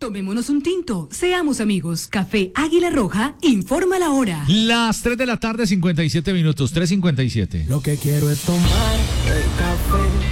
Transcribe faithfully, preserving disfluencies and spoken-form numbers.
Tomémonos un tinto, seamos amigos. Café Águila Roja, informa la hora. Las tres de la tarde, cincuenta y siete minutos, tres cincuenta y siete. Lo que quiero es tomar el café.